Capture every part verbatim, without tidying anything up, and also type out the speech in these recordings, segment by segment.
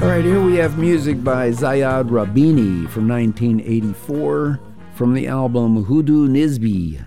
All right, here we have music by Zayad Rabini from nineteen eighty-four from the album Hoodoo Nisbi.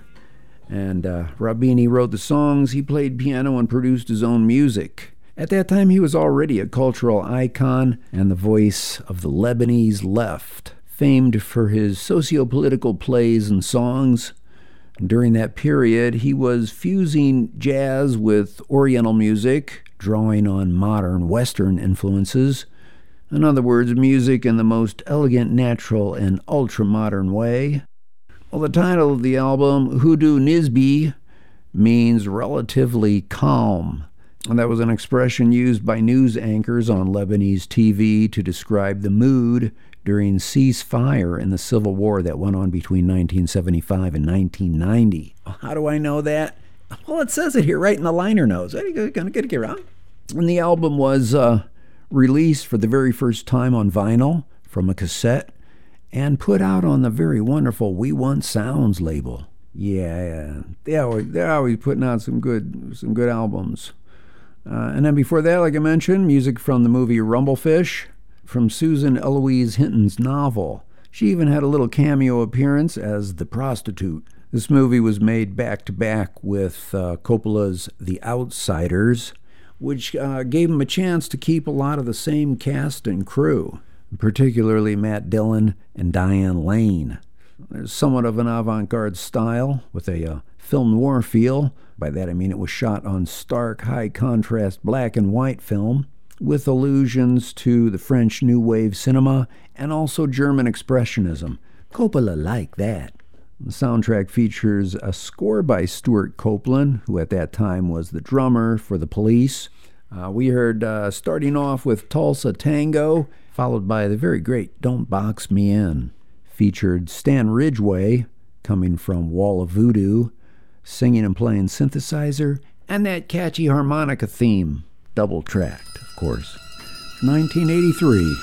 And uh, Rabini wrote the songs, he played piano and produced his own music. At that time, he was already a cultural icon and the voice of the Lebanese left, famed for his socio-political plays and songs. During that period, he was fusing jazz with Oriental music, drawing on modern Western influences. In other words, music in the most elegant, natural, and ultra-modern way. Well, the title of the album, Hoodoo Nisbi, means relatively calm. And that was an expression used by news anchors on Lebanese T V to describe the mood during ceasefire in the civil war that went on between nineteen seventy-five and nineteen ninety. How do I know that? Well, it says it here right in the liner notes. Are you going to get it wrong? And the album was uh, released for the very first time on vinyl from a cassette and put out on the very wonderful We Want Sounds label. Yeah, they always, they're always putting out some good, some good albums. Uh, and then before that, like I mentioned, music from the movie Rumblefish, from Susan Eloise Hinton's novel. She even had a little cameo appearance as the prostitute. This movie was made back-to-back with uh, Coppola's The Outsiders, which uh, gave him a chance to keep a lot of the same cast and crew, particularly Matt Dillon and Diane Lane. There's somewhat of an avant-garde style with a uh, film noir feel. By that I mean it was shot on stark, high-contrast black and white film with allusions to the French New Wave cinema and also German Expressionism. Coppola liked that. The soundtrack features a score by Stuart Copeland, who at that time was the drummer for The Police. Uh, we heard uh, starting off with Tulsa Tango, followed by the very great Don't Box Me In. Featured Stan Ridgway, coming from Wall of Voodoo, singing and playing synthesizer, and that catchy harmonica theme, double-tracked, of course. nineteen eighty-three.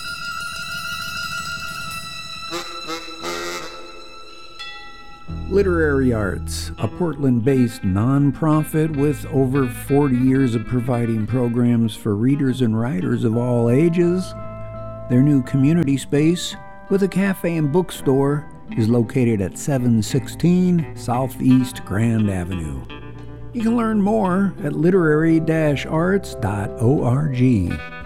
Literary Arts, a Portland-based nonprofit with over forty years of providing programs for readers and writers of all ages. Their new community space, with a cafe and bookstore, is located at seven sixteen Southeast Grand Avenue. You can learn more at literary dash arts dot org.